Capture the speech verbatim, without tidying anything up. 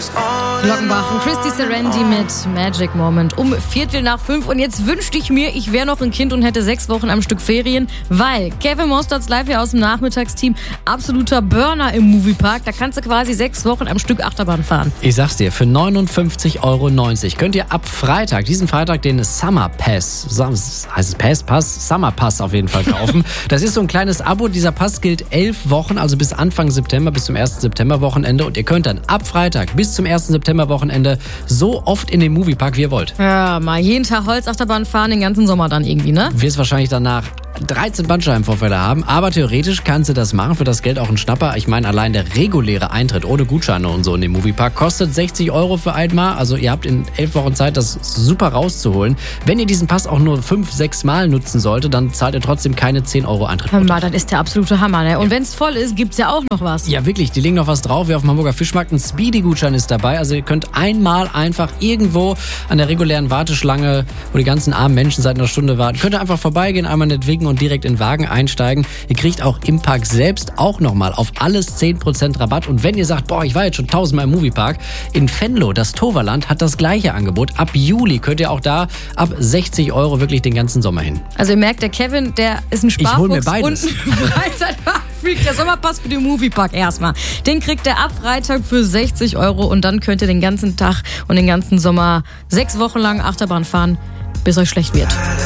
Glockenbach und Christy Serendi mit Magic Moment um Viertel nach fünf. Und jetzt wünschte ich mir, ich wäre noch ein Kind und hätte sechs Wochen am Stück Ferien, weil Kevin Mostert's live hier aus dem Nachmittagsteam, absoluter Burner im Moviepark. Da kannst du quasi sechs Wochen am Stück Achterbahn fahren. Ich sag's dir, für neunundfünfzig Euro neunzig könnt ihr ab Freitag, diesen Freitag, den Summer Pass, heißt es Pass, Pass, Summer Pass auf jeden Fall kaufen. Das ist so ein kleines Abo. Dieser Pass gilt elf Wochen, also bis Anfang September, bis zum ersten September-Wochenende. Und ihr könnt dann ab Freitag bis zum ersten September-Wochenende so oft in den Moviepark, wie ihr wollt. Ja, mal jeden Tag Holzachterbahn fahren, den ganzen Sommer dann irgendwie, ne? Wirst wahrscheinlich danach dreizehn Bandscheibenvorfälle haben, aber theoretisch kannst du das machen, für das Geld auch ein Schnapper. Ich meine, allein der reguläre Eintritt ohne Gutscheine und so in den Moviepark kostet sechzig Euro für einmal. Also ihr habt in elf Wochen Zeit, das super rauszuholen. Wenn ihr diesen Pass auch nur fünf, sechs Mal nutzen solltet, dann zahlt ihr trotzdem keine zehn Euro Eintritt. Hör mal, das ist der absolute Hammer, ne? Und ja. Wenn es voll ist, gibt's ja auch noch was. Ja, wirklich, die legen noch was drauf, wie auf dem Hamburger Fischmarkt. Ein Speedy-Gutschein ist dabei. Also ihr könnt einmal einfach irgendwo an der regulären Warteschlange, wo die ganzen armen Menschen seit einer Stunde warten, könnt ihr einfach vorbeigehen, einmal nicht winken und direkt in den Wagen einsteigen. Ihr kriegt auch im Park selbst auch nochmal auf alles zehn Prozent Rabatt. Und wenn ihr sagt, boah, ich war jetzt schon tausendmal im Moviepark, in Venlo, das Toverland, hat das gleiche Angebot. Ab Juli könnt ihr auch da ab sechzig Euro wirklich den ganzen Sommer hin. Also ihr merkt, der Kevin, der ist ein Sparfuchs ich hol mir beides. und ein Freizeitpark-Freak. Der Sommerpass für den Moviepark erstmal. Den kriegt er ab Freitag für sechzig Euro und dann könnt ihr den ganzen Tag und den ganzen Sommer sechs Wochen lang Achterbahn fahren, bis euch schlecht wird.